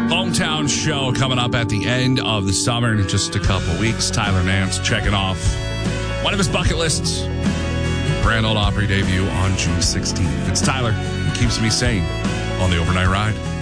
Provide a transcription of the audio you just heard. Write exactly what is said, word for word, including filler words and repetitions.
Hometown show coming up at the end of the summer in just a couple weeks. Tyler Nance checking off one of his bucket lists. Grand Ole Opry debut on June sixteenth. It's Tyler. It keeps me sane on the overnight ride.